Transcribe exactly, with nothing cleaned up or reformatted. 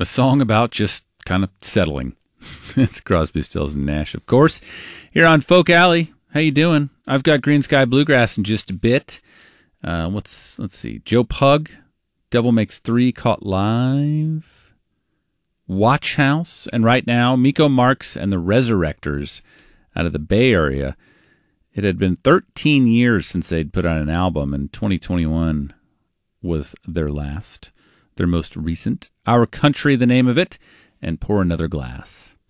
a song about just kind of settling. It's Crosby, Stills, and Nash, of course. Here on Folk Alley, how you doing? I've got Green Sky Bluegrass in just a bit. Uh, what's let's see, Joe Pug, Devil Makes Three, Caught Live, Watch House, and right now Miko Marks and the Resurrectors out of the Bay Area. It had been thirteen years since they'd put out an album, and twenty twenty-one was their last, their most recent. Our Country, the name of it, and Pour Another Glass.